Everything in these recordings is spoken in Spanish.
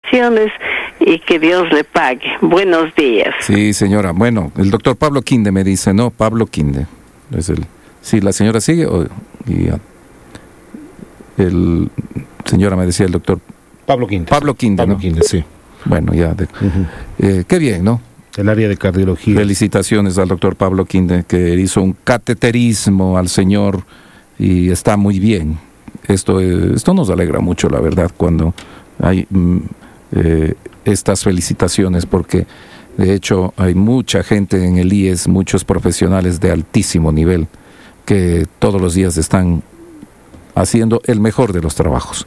bendiciones y que Dios le pague. Buenos días. Sí, señora. Bueno, el doctor Pablo Quinde me dice, ¿no? Pablo Quinde. Sí, la señora sigue. Señora me decía el doctor Pablo Quinde. Pablo Quinde, Pablo ¿no? Quinde, sí. Bueno, ya. Qué bien, ¿no? El área de cardiología. Felicitaciones al doctor Pablo Quinde, que hizo un cateterismo al señor y está muy bien. Esto nos alegra mucho, la verdad, cuando hay estas felicitaciones, porque de hecho hay mucha gente en el IES, muchos profesionales de altísimo nivel, que todos los días están haciendo el mejor de los trabajos.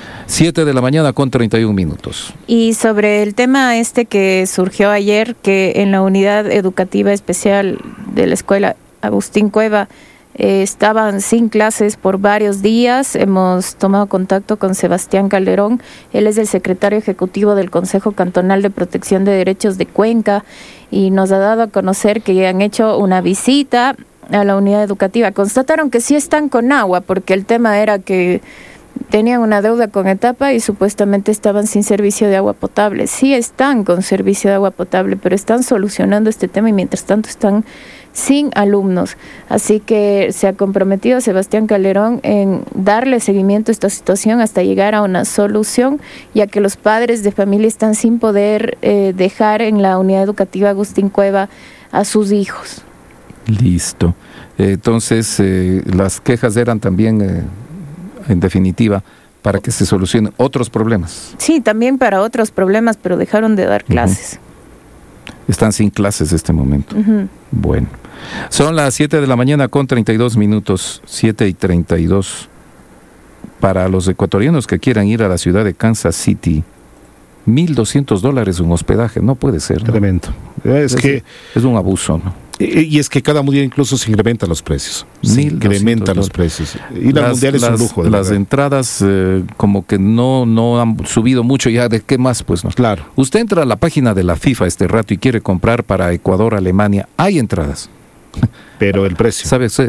7:31 a.m. Y sobre el tema que surgió ayer, que en la unidad educativa especial de la escuela Agustín Cueva estaban sin clases por varios días, hemos tomado contacto con Sebastián Calderón. Él es el secretario ejecutivo del Consejo Cantonal de Protección de Derechos de Cuenca y nos ha dado a conocer que han hecho una visita a la unidad educativa. Constataron que sí están con agua, porque el tema era que tenían una deuda con Etapa y supuestamente estaban sin servicio de agua potable. Sí están con servicio de agua potable, pero están solucionando este tema y mientras tanto están sin alumnos. Así que se ha comprometido Sebastián Calderón en darle seguimiento a esta situación hasta llegar a una solución, ya que los padres de familia están sin poder dejar en la unidad educativa Agustín Cueva a sus hijos. Listo. Entonces, las quejas eran también, en definitiva, para que se solucionen otros problemas. Sí, también para otros problemas, pero dejaron de dar clases. Están sin clases en este momento. Bueno. Son las 7:32 a.m, 7:32. Para los ecuatorianos que quieran ir a la ciudad de Kansas City, $1,200 un hospedaje, no puede ser, ¿no? Tremendo. Es un abuso, ¿no? Y es que cada mundial incluso se incrementan los precios. Se incrementan los precios. Y la mundial es un lujo. Las entradas como que no han subido mucho ya. ¿De qué más? Pues no. Claro. Usted entra a la página de la FIFA este rato y quiere comprar para Ecuador, Alemania. Hay entradas. Pero el precio. ¿Sabes?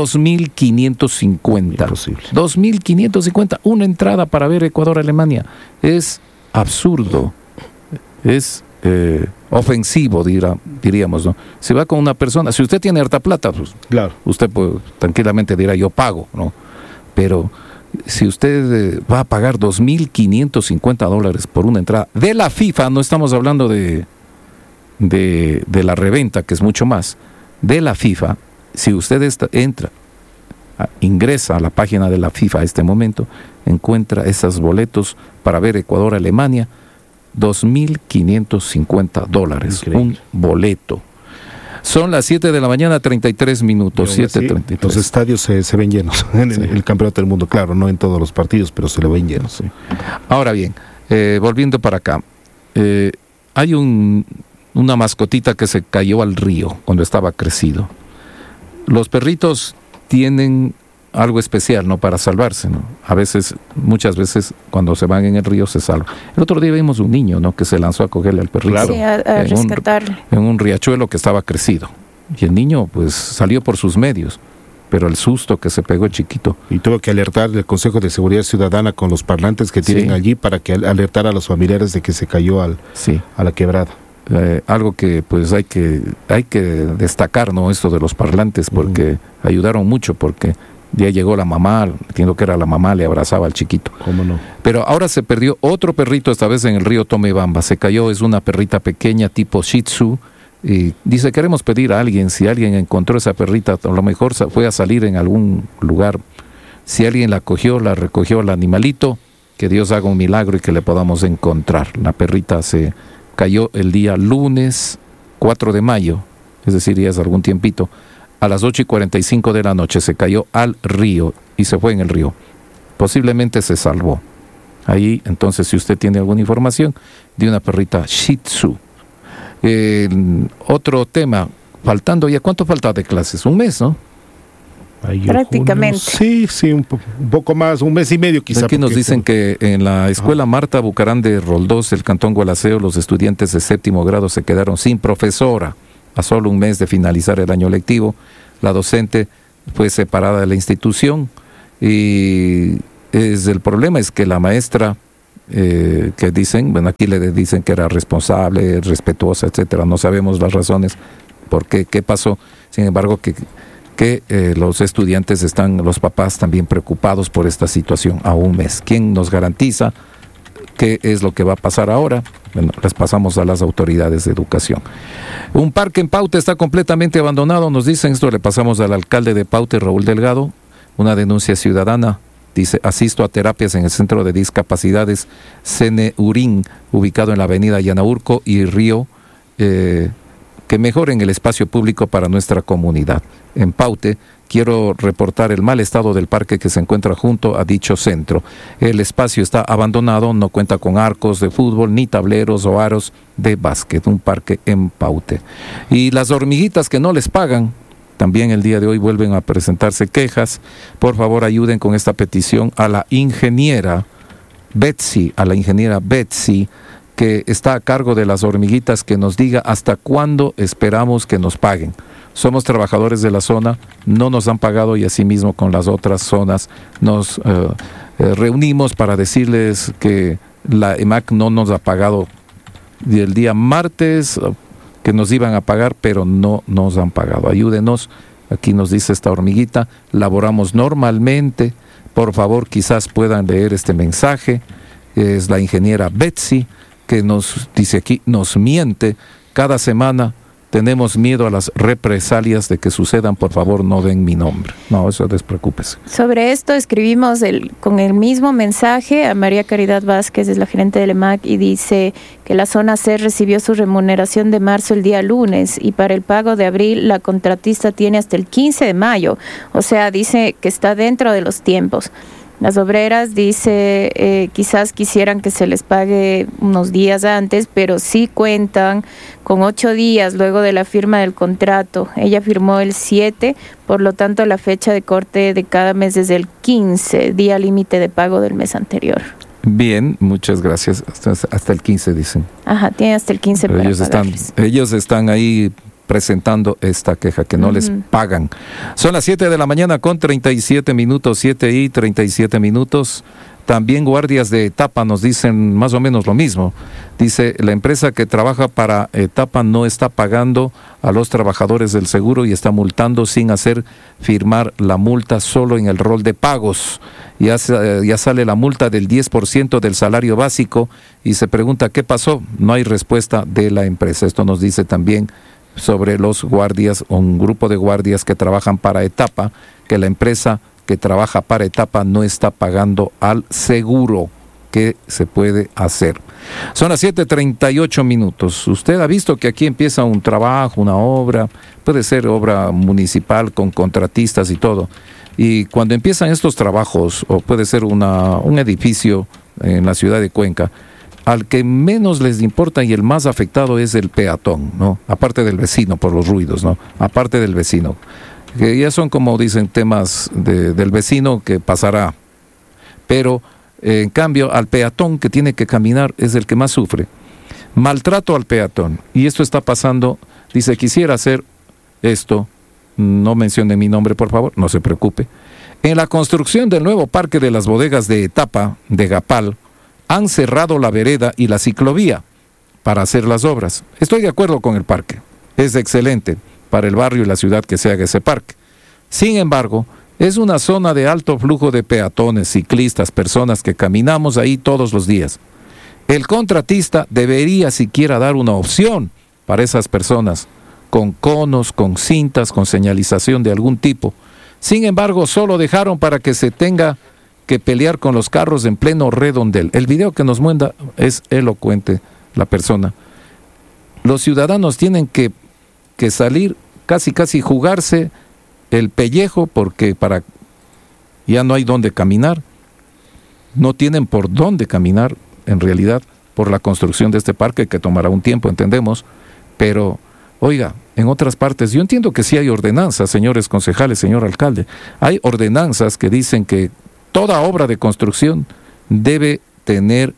2.550. Imposible. 2.550. Una entrada para ver Ecuador, Alemania. Es absurdo. Es ofensivo, diríamos, ¿no? Si va con una persona, si usted tiene harta plata, pues claro, usted tranquilamente dirá, yo pago, ¿no? Pero si usted va a pagar $2.550 por una entrada de la FIFA, no estamos hablando de la reventa, que es mucho más, de la FIFA, si usted ingresa a la página de la FIFA a este momento, encuentra esos boletos para ver Ecuador-Alemania, $2.550, un boleto. Son las 7:33 a.m. 7:33. Los estadios se ven llenos en el campeonato del mundo, claro, no en todos los partidos, pero se lo ven llenos. Sí. Ahora bien, volviendo para acá, hay una mascotita que se cayó al río cuando estaba crecido. Los perritos tienen algo especial, ¿no? Para salvarse, ¿no? Muchas veces, cuando se van en el río se salvan. El otro día vimos un niño, ¿no? Que se lanzó a cogerle al perrito. Sí, a rescatarle. En un riachuelo que estaba crecido. Y el niño, pues, salió por sus medios. Pero el susto que se pegó chiquito. Y tuvo que alertar del Consejo de Seguridad Ciudadana con los parlantes que tienen allí para que alertar a los familiares de que se cayó a la quebrada. Algo que pues hay que destacar, ¿no? Esto de los parlantes, porque ayudaron mucho, porque ya llegó la mamá, entiendo que era la mamá, le abrazaba al chiquito. ¿Cómo no? Pero ahora se perdió otro perrito, esta vez en el río Tomebamba. Se cayó, es una perrita pequeña tipo Shih Tzu. Y dice, queremos pedir a alguien, si alguien encontró esa perrita, a lo mejor fue a salir en algún lugar. Si alguien la recogió el animalito, que Dios haga un milagro y que le podamos encontrar. La perrita se cayó el día lunes 4 de mayo, es decir, ya es algún tiempito. A las 8:45 de la noche se cayó al río y se fue en el río. Posiblemente se salvó. Ahí, entonces, si usted tiene alguna información de una perrita Shih Tzu. Otro tema, faltando ya, ¿cuánto falta de clases? Un mes, ¿no? Prácticamente. Sí, un poco más, un mes y medio quizá. Aquí nos dicen que en la escuela Marta Bucarán de Roldós, el cantón Gualaceo, los estudiantes de 7º grado se quedaron sin profesora. A solo un mes de finalizar el año lectivo, la docente fue separada de la institución y el problema es que la maestra que dicen, bueno, aquí le dicen que era responsable, respetuosa, etcétera. No sabemos las razones por qué pasó. Sin embargo, que los estudiantes los papás también preocupados por esta situación a un mes. ¿Quién nos garantiza qué es lo que va a pasar ahora? Bueno, les pasamos a las autoridades de educación. Un parque en Paute está completamente abandonado, nos dicen. Esto le pasamos al alcalde de Paute, Raúl Delgado. Una denuncia ciudadana. Dice, asisto a terapias en el Centro de Discapacidades Ceneurín, ubicado en la avenida Yanaurco y Río, que mejoren el espacio público para nuestra comunidad. En Paute, quiero reportar el mal estado del parque que se encuentra junto a dicho centro. El espacio está abandonado, no cuenta con arcos de fútbol, ni tableros o aros de básquet. Un parque en Paute. Y las hormiguitas que no les pagan, también el día de hoy vuelven a presentarse quejas. Por favor, ayuden con esta petición a la ingeniera Betsy, que está a cargo de las hormiguitas, que nos diga hasta cuándo esperamos que nos paguen. Somos trabajadores de la zona, no nos han pagado, y asimismo con las otras zonas nos reunimos para decirles que la EMAC no nos ha pagado. Y el día martes que nos iban a pagar, pero no nos han pagado. Ayúdenos, aquí nos dice esta hormiguita, laboramos normalmente, por favor quizás puedan leer este mensaje. Es la ingeniera Betsy, que nos dice aquí, nos miente cada semana. Tenemos miedo a las represalias de que sucedan, por favor no den mi nombre. No, eso despreocúpese. Sobre esto escribimos con el mismo mensaje a María Caridad Vázquez, es la gerente del EMAC, y dice que la zona C recibió su remuneración de marzo el día lunes, y para el pago de abril la contratista tiene hasta el 15 de mayo. O sea, dice que está dentro de los tiempos. Las obreras, dice, quizás quisieran que se les pague unos días antes, pero sí cuentan con 8 días luego de la firma del contrato. Ella firmó el 7, por lo tanto la fecha de corte de cada mes es el 15, día límite de pago del mes anterior. Bien, muchas gracias. Hasta el 15 dicen. Ajá, tiene hasta el 15 pero para ellos están ahí presentando esta queja, que no les pagan. Son las 7 de la mañana con 37 minutos, 7:37. También guardias de Etapa nos dicen más o menos lo mismo. Dice, la empresa que trabaja para Etapa no está pagando a los trabajadores del seguro y está multando sin hacer firmar la multa, solo en el rol de pagos. Ya sale la multa del 10% del salario básico y se pregunta qué pasó. No hay respuesta de la empresa. Esto nos dice también sobre los guardias, un grupo de guardias que trabajan para Etapa, que la empresa que trabaja para Etapa no está pagando al seguro. ¿Qué se puede hacer? Son las 7:38. Usted ha visto que aquí empieza un trabajo, una obra, puede ser obra municipal con contratistas y todo. Y cuando empiezan estos trabajos, o puede ser un edificio en la ciudad de Cuenca, al que menos les importa y el más afectado es el peatón, ¿no? Aparte del vecino por los ruidos, ¿no? Aparte del vecino, que ya son, como dicen, temas del vecino que pasará. Pero en cambio al peatón que tiene que caminar es el que más sufre. Maltrato al peatón. Y esto está pasando. Dice, quisiera hacer esto, no mencione mi nombre por favor, no se preocupe. En la construcción del nuevo parque de las bodegas de Etapa, de Gapal, han cerrado la vereda y la ciclovía para hacer las obras. Estoy de acuerdo con el parque. Es excelente para el barrio y la ciudad que se haga ese parque. Sin embargo, es una zona de alto flujo de peatones, ciclistas, personas que caminamos ahí todos los días. El contratista debería siquiera dar una opción para esas personas, con conos, con cintas, con señalización de algún tipo. Sin embargo, solo dejaron para que se tenga que pelear con los carros en pleno redondel. El video que nos manda es elocuente, la persona. Los ciudadanos tienen que salir, casi jugarse el pellejo, porque ya no hay dónde caminar. No tienen por dónde caminar, en realidad, por la construcción de este parque, que tomará un tiempo, entendemos. Pero, oiga, en otras partes, yo entiendo que sí hay ordenanzas, señores concejales, señor alcalde. Hay ordenanzas que dicen que toda obra de construcción debe tener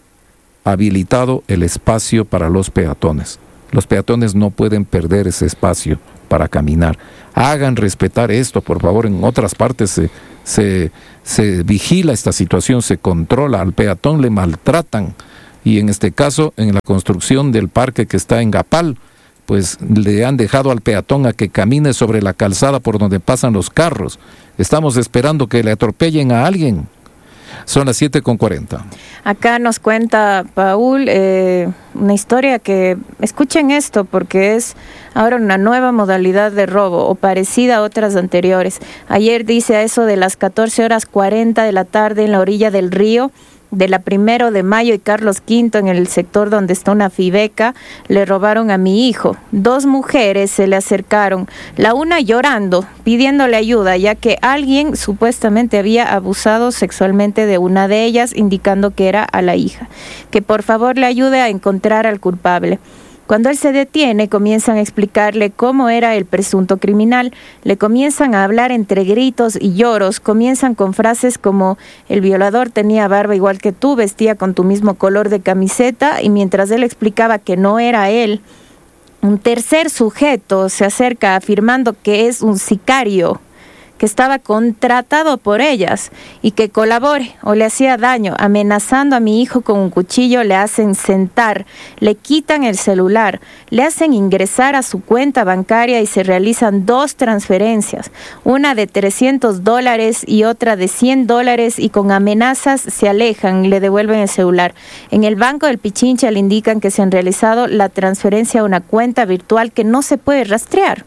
habilitado el espacio para los peatones. Los peatones no pueden perder ese espacio para caminar. Hagan respetar esto, por favor. En otras partes se vigila esta situación, se controla, al peatón le maltratan, y en este caso, en la construcción del parque que está en Gapal, pues le han dejado al peatón a que camine sobre la calzada por donde pasan los carros. Estamos esperando que le atropellen a alguien. Son las 7:40. Acá nos cuenta Paul una historia que, escuchen esto, porque es ahora una nueva modalidad de robo o parecida a otras anteriores. Ayer, dice, a eso de las 14:40 de la tarde en la orilla del río de la 1 de Mayo y Carlos V, en el sector donde está una fibeca, le robaron a mi hijo. 2 mujeres se le acercaron, la una llorando, pidiéndole ayuda, ya que alguien supuestamente había abusado sexualmente de una de ellas, indicando que era a la hija, que por favor le ayude a encontrar al culpable. Cuando él se detiene, comienzan a explicarle cómo era el presunto criminal. Le comienzan a hablar entre gritos y lloros. Comienzan con frases como: el violador tenía barba igual que tú, vestía con tu mismo color de camiseta. Y mientras él explicaba que no era él, un tercer sujeto se acerca afirmando que es un sicario, que estaba contratado por ellas y que colabore o le hacía daño, amenazando a mi hijo con un cuchillo. Le hacen sentar, le quitan el celular, le hacen ingresar a su cuenta bancaria y se realizan 2 transferencias, una de $300 y otra de $100, y con amenazas se alejan, le devuelven el celular. En el banco del Pichincha le indican que se han realizado la transferencia a una cuenta virtual que no se puede rastrear.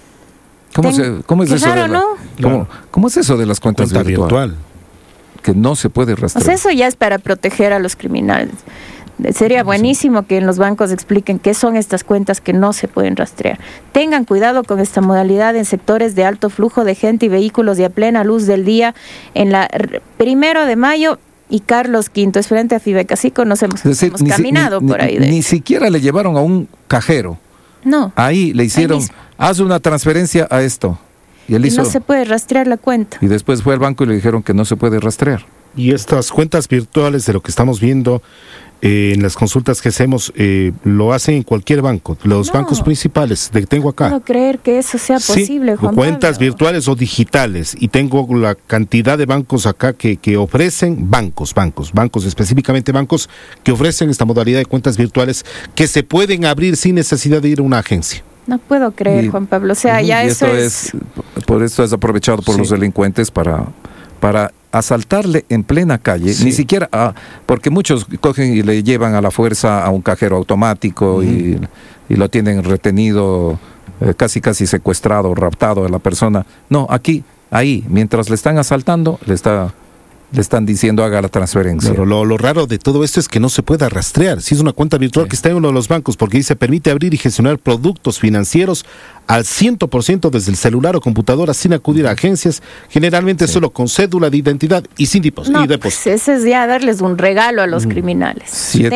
¿Cómo es eso? Raro, ¿no? ¿Cómo es eso de las cuentas virtual? Que no se puede rastrear. O sea, eso ya es para proteger a los criminales. Sería buenísimo que en los bancos expliquen qué son estas cuentas que no se pueden rastrear. Tengan cuidado con esta modalidad en sectores de alto flujo de gente y vehículos y a plena luz del día, en la 1 de Mayo y Carlos V, es frente a Fibeca. Así conocemos, es decir, hemos caminado por ahí. Ni siquiera le llevaron a un cajero. No. Ahí le hicieron, haz una transferencia a esto. Y él hizo. No se puede rastrear la cuenta. Y después fue al banco y le dijeron que no se puede rastrear. Y estas cuentas virtuales, de lo que estamos viendo en las consultas que hacemos, lo hacen en cualquier banco, los bancos principales que tengo acá. No puedo creer que eso sea posible, Juan cuentas Pablo. virtuales o digitales, y tengo la cantidad de bancos acá que ofrecen, bancos, específicamente bancos que ofrecen esta modalidad de cuentas virtuales que se pueden abrir sin necesidad de ir a una agencia. No puedo creer, Juan Pablo, o sea, ya eso es... Por esto es aprovechado por los delincuentes para asaltarle en plena calle, ni siquiera, porque muchos cogen y le llevan a la fuerza a un cajero automático y lo tienen retenido, casi secuestrado, raptado a la persona. No, ahí, mientras le están asaltando, le están diciendo haga la transferencia. Pero lo raro de todo esto es que no se puede rastrear. Si es una cuenta virtual que está en uno de los bancos, porque dice permite abrir y gestionar productos financieros al 100% desde el celular o computadora sin acudir a agencias, generalmente solo con cédula de identidad y sin depósito. Pues ese es ya darles un regalo a los criminales.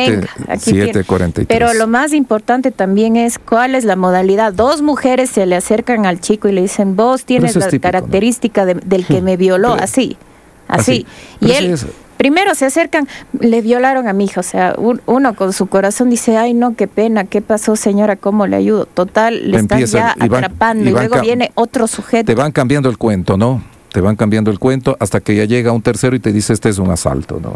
7:43. Pero lo más importante también es cuál es la modalidad. 2 mujeres se le acercan al chico y le dicen, vos tienes la característica del que me violó, así. Y él, primero se acercan, le violaron a mi hija, o sea, uno con su corazón dice, ay no, qué pena, ¿qué pasó señora? ¿Cómo le ayudo? Total, le están ya atrapando y luego viene otro sujeto. Te van cambiando el cuento, ¿no? Te van cambiando el cuento hasta que ya llega un tercero y te dice, este es un asalto, ¿no?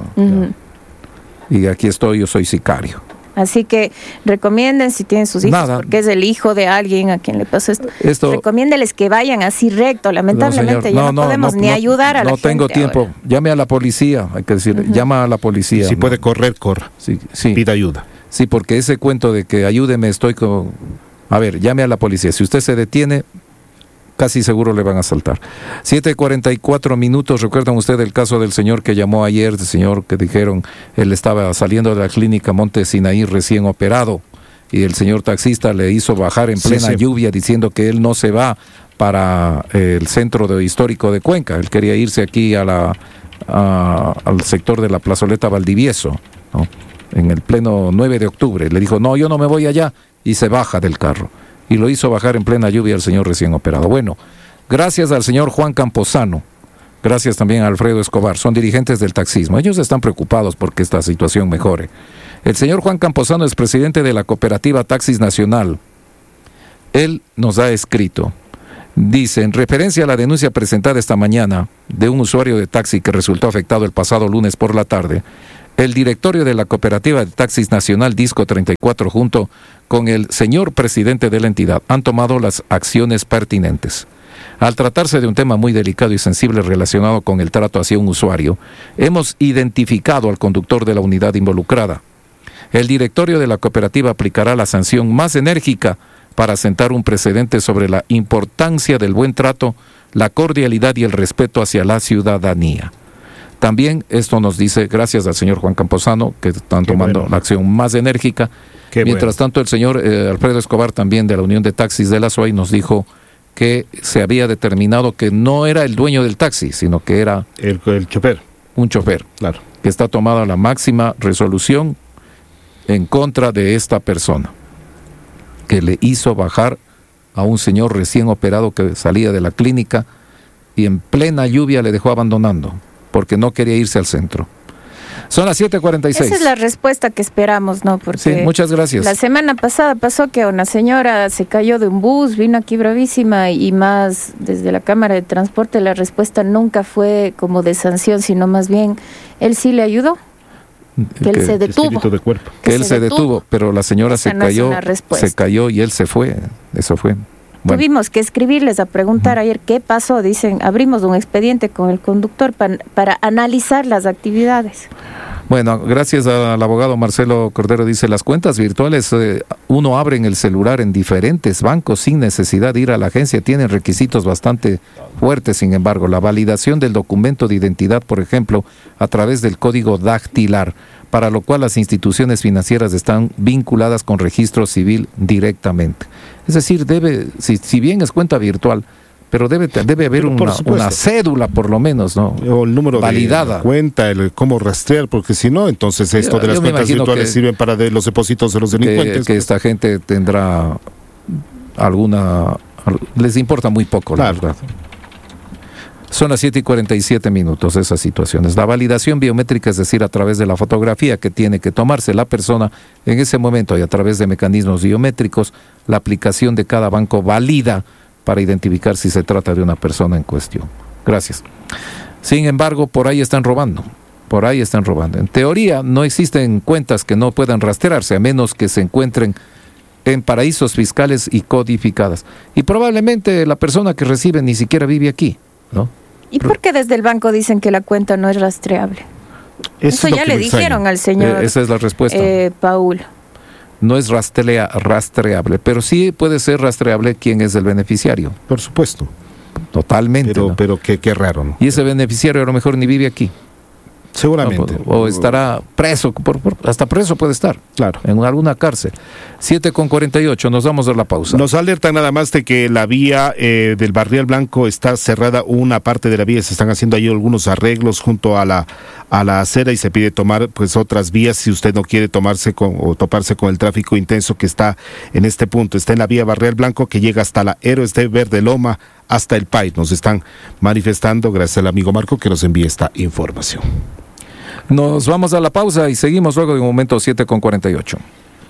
Y aquí estoy, yo soy sicario. Así que recomienden, si tienen sus hijos, porque es el hijo de alguien a quien le pasó esto, recomiéndenles que vayan así recto. Lamentablemente no podemos ni ayudar a la gente. No tengo tiempo. Ahora. Llame a la policía, hay que decirle, llama a la policía. Si puede correr, corra. Sí. Pida ayuda. Sí, porque ese cuento de que ayúdeme, a ver, llame a la policía. Si usted se detiene, casi seguro le van a asaltar. 7:44. ¿Recuerdan ustedes el caso del señor que llamó ayer? El señor que dijeron, él estaba saliendo de la clínica Monte Sinaí recién operado, y el señor taxista le hizo bajar en plena lluvia diciendo que él no se va para el centro histórico de Cuenca. Él quería irse aquí al sector de la plazoleta Valdivieso, ¿no? En el pleno 9 de octubre. Le dijo, no, yo no me voy allá, y se baja del carro. Y lo hizo bajar en plena lluvia al señor recién operado. Bueno, gracias al señor Juan Camposano, gracias también a Alfredo Escobar, son dirigentes del taxismo. Ellos están preocupados porque esta situación mejore. El señor Juan Camposano es presidente de la cooperativa Taxis Nacional. Él nos ha escrito. Dice, en referencia a la denuncia presentada esta mañana de un usuario de taxi que resultó afectado el pasado lunes por la tarde, el directorio de la Cooperativa de Taxis Nacional Disco 34, junto con el señor presidente de la entidad, han tomado las acciones pertinentes. Al tratarse de un tema muy delicado y sensible relacionado con el trato hacia un usuario, hemos identificado al conductor de la unidad involucrada. El directorio de la cooperativa aplicará la sanción más enérgica para sentar un precedente sobre la importancia del buen trato, la cordialidad y el respeto hacia la ciudadanía. También esto nos dice, gracias al señor Juan Camposano, que están tomando la acción más enérgica. Mientras tanto, el señor Alfredo Escobar, también de la Unión de Taxis de la SUAY, nos dijo que se había determinado que no era el dueño del taxi, sino que era el chofer. Un chofer, claro, que está tomada la máxima resolución en contra de esta persona, que le hizo bajar a un señor recién operado que salía de la clínica y en plena lluvia le dejó abandonando porque no quería irse al centro. Son las 7:46. Esa es la respuesta que esperamos, ¿no? Porque sí, muchas gracias. La semana pasada pasó que una señora se cayó de un bus, vino aquí bravísima y más desde la Cámara de Transporte la respuesta nunca fue como de sanción, sino más bien él sí le ayudó. Que él se detuvo. Que él se detuvo, pero la señora se cayó y él se fue. Eso fue. Bueno. Tuvimos que escribirles a preguntar ayer qué pasó. Dicen, abrimos un expediente con el conductor para analizar las actividades. Bueno, gracias al abogado Marcelo Cordero. Dice, las cuentas virtuales uno abre en el celular en diferentes bancos sin necesidad de ir a la agencia. Tienen requisitos bastante fuertes, sin embargo. La validación del documento de identidad, por ejemplo, a través del código dactilar, para lo cual las instituciones financieras están vinculadas con registro civil directamente. Es decir, si bien es cuenta virtual, pero debe haber una cédula por lo menos, ¿no? O el número validada. De cuenta, cómo rastrear, porque si no, entonces esto de las cuentas virtuales sirven para los depósitos de los delincuentes. Que esta gente tendrá les importa muy poco, la verdad. Son las 7:47 esas situaciones. La validación biométrica, es decir, a través de la fotografía que tiene que tomarse la persona en ese momento y a través de mecanismos biométricos, la aplicación de cada banco valida para identificar si se trata de una persona en cuestión. Gracias. Sin embargo, por ahí están robando. En teoría, no existen cuentas que no puedan rastrearse, a menos que se encuentren en paraísos fiscales y codificadas. Y probablemente la persona que recibe ni siquiera vive aquí, ¿no? ¿Y por qué desde el banco dicen que la cuenta no es rastreable? Eso ya le dijeron al señor. Esa es la respuesta. Paul. No es rastreable, pero sí puede ser rastreable quién es el beneficiario. Por supuesto. Totalmente. Pero qué raro, ¿no? Y ese beneficiario a lo mejor ni vive aquí. Seguramente. O estará preso, hasta preso puede estar. Claro. En alguna cárcel. 7:48, nos vamos a la pausa. Nos alertan nada más de que la vía del Barrial Blanco está cerrada, una parte de la vía, se están haciendo ahí algunos arreglos junto a la acera y se pide tomar pues otras vías si usted no quiere toparse con el tráfico intenso que está en este punto. Está en la vía Barrial Blanco que llega hasta la Héroes de Verde Loma, hasta el PAI. Nos están manifestando, gracias al amigo Marco que nos envía esta información. Nos vamos a la pausa y seguimos luego de un momento. 7:48.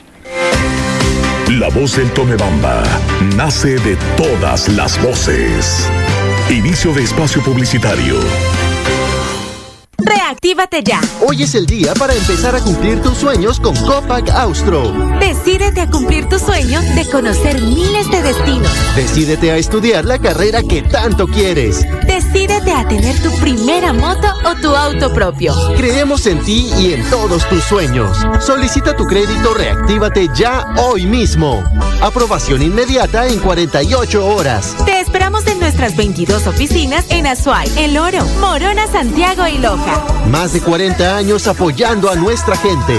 La voz del Tomebamba nace de todas las voces. Inicio de espacio publicitario. Reactívate ya. Hoy es el día para empezar a cumplir tus sueños con Copac Austro. Decídete a cumplir tu sueño de conocer miles de destinos. Decídete a estudiar la carrera que tanto quieres. Decídete a tener tu primera moto o tu auto propio. Creemos en ti y en todos tus sueños. Solicita tu crédito Reactívate ya hoy mismo. Aprobación inmediata en 48 horas. Te esperamos en nuestras 22 oficinas en Azuay, El Oro, Morona, Santiago y Loja. Más de 40 años apoyando a nuestra gente.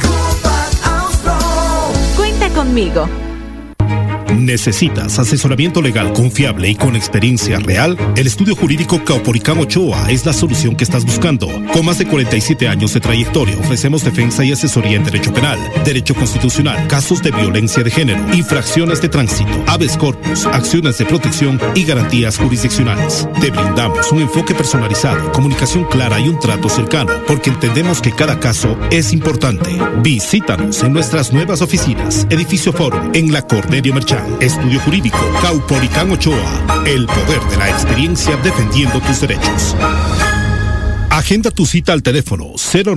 Cuenta conmigo. ¿Necesitas asesoramiento legal confiable y con experiencia real? El estudio jurídico Caupolicán Ochoa es la solución que estás buscando. Con más de 47 años de trayectoria, ofrecemos defensa y asesoría en derecho penal, derecho constitucional, casos de violencia de género, infracciones de tránsito, habeas corpus, acciones de protección y garantías jurisdiccionales. Te brindamos un enfoque personalizado, comunicación clara y un trato cercano, porque entendemos que cada caso es importante. Visítanos en nuestras nuevas oficinas, Edificio Fórum, en La Cordelia Merchant. Escuchan Estudio Jurídico Caupolicán Ochoa. El poder de la experiencia defendiendo tus derechos. Agenda tu cita al teléfono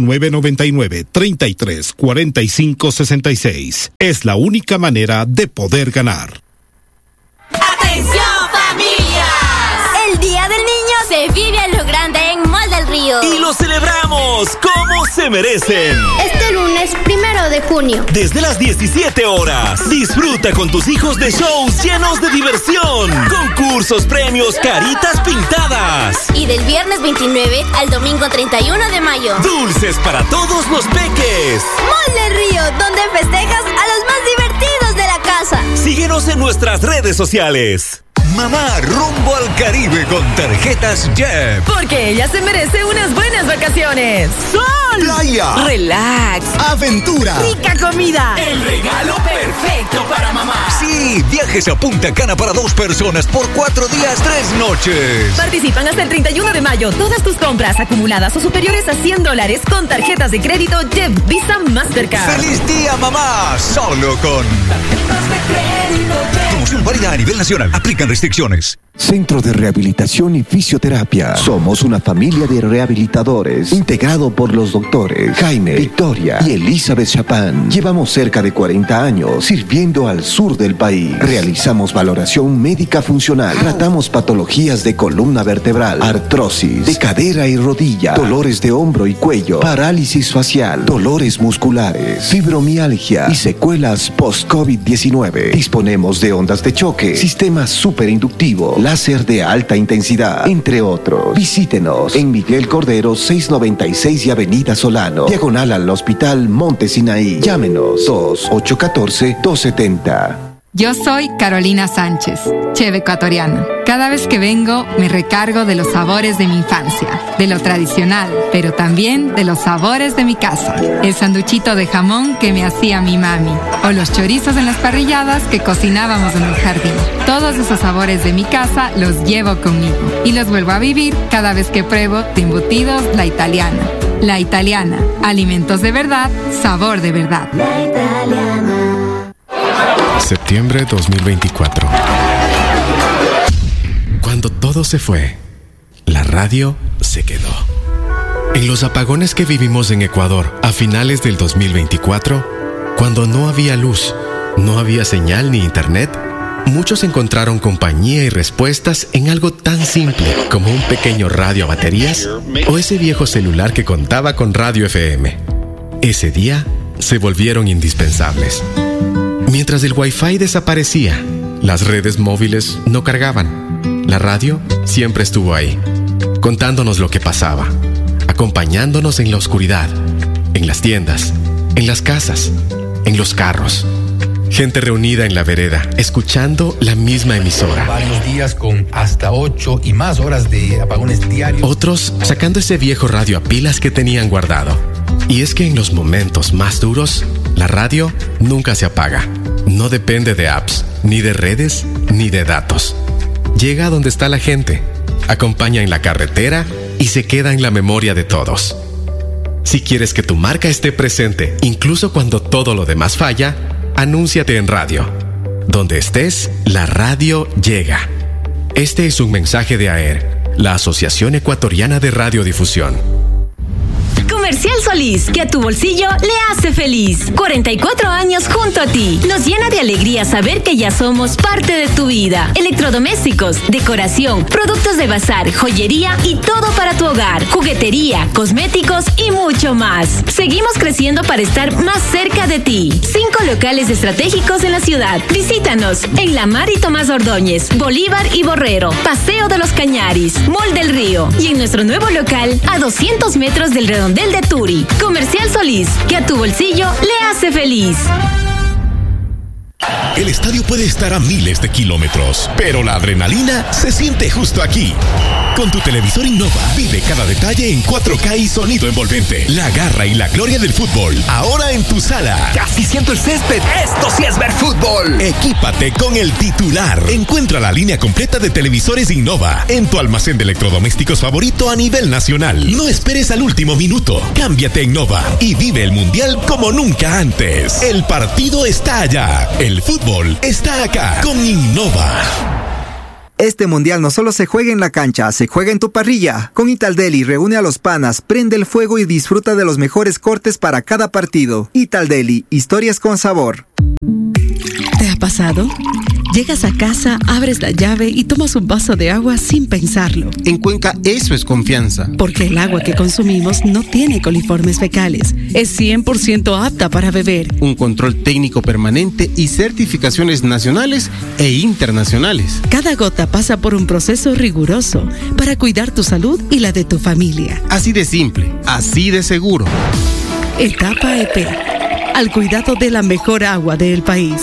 0999-334566. Es la única manera de poder ganar. ¡Atención, familias! El Día del Niño se vive a lo grande en Mall del Río. Y lo celebramos como se merecen. Este lunes 1 de junio. Desde las 17 horas. Disfruta con tus hijos de shows llenos de diversión. Concursos, premios, caritas pintadas. Y del viernes 29 al domingo 31 de mayo. Dulces para todos los peques. Mall del Río, donde festejas a los más divertidos de la casa. Síguenos en nuestras redes sociales. Mamá, rumbo al Caribe con tarjetas JEP. Porque ella se merece unas buenas vacaciones. ¡Sol! Playa. Relax. Aventura. Rica comida. El regalo perfecto para mamá. Sí, viajes a Punta Cana para 2 personas por 4 días, 3 noches. Participan hasta el 31 de mayo. Todas tus compras acumuladas o superiores a $100 con tarjetas de crédito JEP, Visa, Mastercard. ¡Feliz día, mamá! Solo con tarjetas de crédito JEP. Promoción válida a nivel nacional. Aplican restricciones. Centro de Rehabilitación y Fisioterapia. Somos una familia de rehabilitadores integrado por los doctores Jaime, Victoria y Elizabeth Chapán. Llevamos cerca de 40 años sirviendo al sur del país. Realizamos valoración médica funcional. Tratamos patologías de columna vertebral, artrosis, de cadera y rodilla, dolores de hombro y cuello, parálisis facial, dolores musculares, fibromialgia y secuelas post-COVID-19. Disponemos de ondas de choque, sistema superinductivo, láser de alta intensidad, entre otros. Visítenos en Miguel Cordero 696 y Avenida Solano, diagonal al Hospital Monte Sinaí. Llámenos 2-814-270. Yo soy Carolina Sánchez, chef ecuatoriana. Cada vez que vengo me recargo de los sabores de mi infancia, de lo tradicional, pero también de los sabores de mi casa. El sanduchito de jamón que me hacía mi mami, o los chorizos en las parrilladas que cocinábamos en el jardín. Todos esos sabores de mi casa los llevo conmigo y los vuelvo a vivir cada vez que pruebo de embutidos La Italiana. La Italiana, alimentos de verdad, sabor de verdad. La Italiana. Septiembre 2024. Cuando todo se fue, la radio se quedó. En los apagones que vivimos en Ecuador a finales del 2024, cuando no había luz, no había señal ni internet, muchos encontraron compañía y respuestas en algo tan simple como un pequeño radio a baterías o ese viejo celular que contaba con radio FM. Ese día se volvieron indispensables. Mientras el Wi-Fi desaparecía, las redes móviles no cargaban. La radio siempre estuvo ahí, contándonos lo que pasaba, acompañándonos en la oscuridad, en las tiendas, en las casas, en los carros. Gente reunida en la vereda, escuchando la misma emisora. Varios días con hasta 8 y más horas de apagones diarios. Otros sacando ese viejo radio a pilas que tenían guardado. Y es que en los momentos más duros, la radio nunca se apaga. No depende de apps, ni de redes, ni de datos. Llega a donde está la gente, acompaña en la carretera y se queda en la memoria de todos. Si quieres que tu marca esté presente, incluso cuando todo lo demás falla, anúnciate en radio. Donde estés, la radio llega. Este es un mensaje de AER, la Asociación Ecuatoriana de Radiodifusión. Comercial Solís, que a tu bolsillo le hace feliz. 44 años junto a ti. Nos llena de alegría saber que ya somos parte de tu vida. Electrodomésticos, decoración, productos de bazar, joyería y todo para tu hogar. Juguetería, cosméticos y mucho más. Seguimos creciendo para estar más cerca de ti. 5 locales estratégicos en la ciudad. Visítanos en La Mar y Tomás Ordóñez, Bolívar y Borrero, Paseo de los Cañaris, Mall del Río y en nuestro nuevo local a 200 metros del Redondel de Turi. Comercial Solís, que a tu bolsillo le hace feliz. El estadio puede estar a miles de kilómetros, pero la adrenalina se siente justo aquí. Con tu televisor Innova, vive cada detalle en 4K y sonido envolvente. La garra y la gloria del fútbol, ahora en tu sala. Casi siento el césped. Esto sí es ver fútbol. Equípate con el titular. Encuentra la línea completa de televisores Innova en tu almacén de electrodomésticos favorito a nivel nacional. No esperes al último minuto. Cámbiate a Innova y vive el mundial como nunca antes. El partido está allá. El fútbol fútbol está acá con Innova. Este mundial no solo se juega en la cancha, se juega en tu parrilla. Con Italdeli reúne a los panas, prende el fuego y disfruta de los mejores cortes para cada partido. Italdeli, historias con sabor. ¿Te ha pasado? Llegas a casa, abres la llave y tomas un vaso de agua sin pensarlo. En Cuenca eso es confianza. Porque el agua que consumimos no tiene coliformes fecales. Es 100% apta para beber. Un control técnico permanente y certificaciones nacionales e internacionales. Cada gota pasa por un proceso riguroso para cuidar tu salud y la de tu familia. Así de simple, así de seguro. Etapa EP. Al cuidado de la mejor agua del país.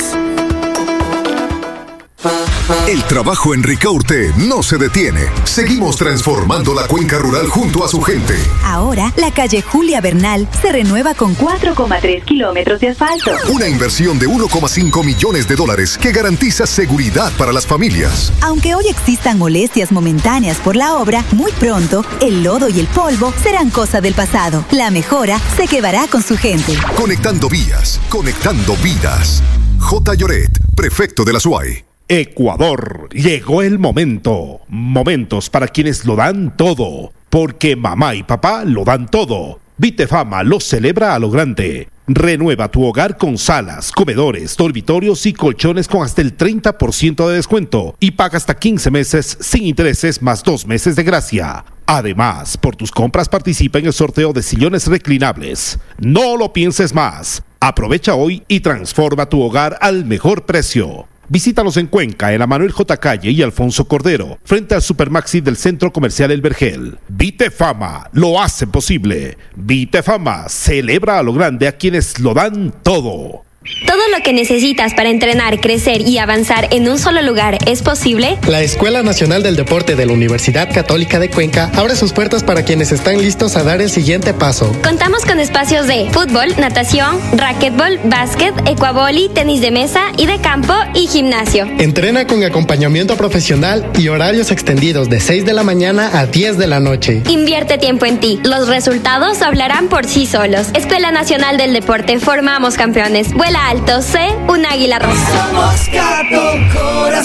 El trabajo en Ricaurte no se detiene. Seguimos transformando la cuenca rural junto a su gente. Ahora, la calle Julia Bernal se renueva con 4,3 kilómetros de asfalto. Una inversión de $1,5 millones que garantiza seguridad para las familias. Aunque hoy existan molestias momentáneas por la obra, muy pronto el lodo y el polvo serán cosa del pasado. La mejora se quedará con su gente. Conectando vías, conectando vidas. J. Lloret, prefecto de la SUAY. Ecuador, llegó el momento. Momentos para quienes lo dan todo, porque mamá y papá lo dan todo. Vitefama lo celebra a lo grande. Renueva tu hogar con salas, comedores, dormitorios y colchones con hasta el 30% de descuento y paga hasta 15 meses sin intereses más 2 meses de gracia. Además, por tus compras participa en el sorteo de sillones reclinables. No lo pienses más. Aprovecha hoy y transforma tu hogar al mejor precio. Visítanos en Cuenca, en la Manuel J. Calle y Alfonso Cordero, frente al Supermaxi del Centro Comercial El Vergel. Vitefama lo hace posible. Vitefama celebra a lo grande a quienes lo dan todo. Todo lo que necesitas para entrenar, crecer y avanzar en un solo lugar es posible. La Escuela Nacional del Deporte de la Universidad Católica de Cuenca abre sus puertas para quienes están listos a dar el siguiente paso. Contamos con espacios de fútbol, natación, racquetbol, básquet, ecuavoli, tenis de mesa y de campo y gimnasio. Entrena con acompañamiento profesional y horarios extendidos de 6 de la mañana a 10 de la noche. Invierte tiempo en ti. Los resultados hablarán por sí solos. Escuela Nacional del Deporte, formamos campeones. Vuela alto, sé un águila rosa. Somos Gato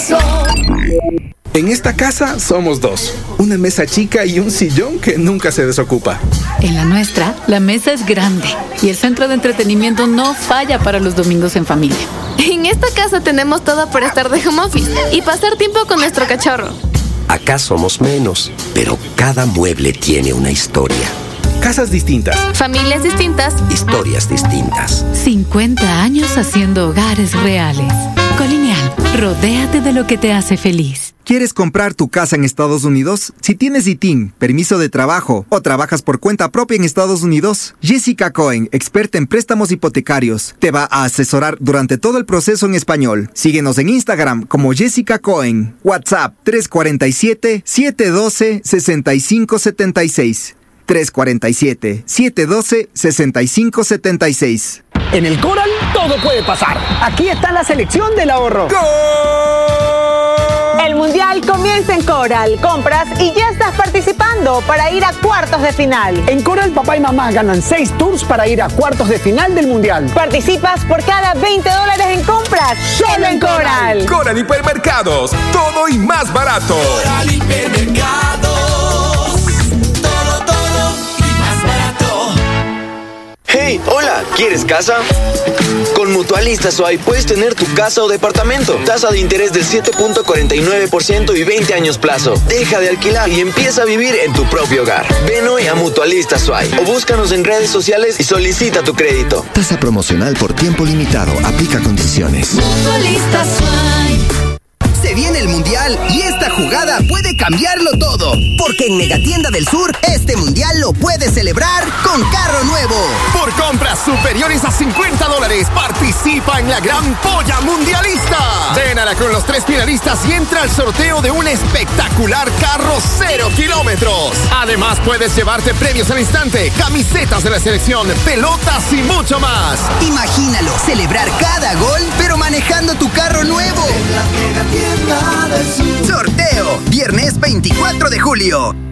Corazón. En esta casa somos 2, una mesa chica y un sillón que nunca se desocupa. En la nuestra, la mesa es grande y el centro de entretenimiento no falla para los domingos en familia. En esta casa tenemos todo para estar de home office y pasar tiempo con nuestro cachorro. Acá somos menos, pero cada mueble tiene una historia. Casas distintas. Familias distintas. Historias distintas. 50 años haciendo hogares reales. Colonial, rodéate de lo que te hace feliz. ¿Quieres comprar tu casa en Estados Unidos? Si tienes ITIN, permiso de trabajo o trabajas por cuenta propia en Estados Unidos, Jessica Cohen, experta en préstamos hipotecarios, te va a asesorar durante todo el proceso en español. Síguenos en Instagram como Jessica Cohen. WhatsApp 347-712-6576. 347-712-6576. En el Coral todo puede pasar. Aquí está la selección del ahorro. ¡Gol! El Mundial comienza en Coral. Compras y ya estás participando para ir a cuartos de final. En Coral, papá y mamá ganan 6 tours para ir a cuartos de final del Mundial. Participas por cada $20 en compras. ¡Solo en Coral! Coral Hipermercados. Todo y más barato. Coral Hipermercados. Hey, hola, ¿quieres casa? Con Mutualista SUAY puedes tener tu casa o departamento. Tasa de interés del 7.49% y 20 años plazo. Deja de alquilar y empieza a vivir en tu propio hogar. Ven hoy a Mutualista SUAY o búscanos en redes sociales y solicita tu crédito. Tasa promocional por tiempo limitado. Aplica condiciones. Mutualista SUAY. Se viene el Mundial y esta jugada puede cambiarlo todo. Porque en Megatienda del Sur, este Mundial lo puedes celebrar con carro nuevo. Por compras superiores a $50, participa en la Gran Polla Mundialista. Llénala con los 3 finalistas y entra al sorteo de un espectacular carro 0 kilómetros. Además, puedes llevarte premios al instante, camisetas de la selección, pelotas y mucho más. Imagínalo, celebrar cada gol, pero manejando tu carro nuevo. Sorteo, viernes 24 de julio.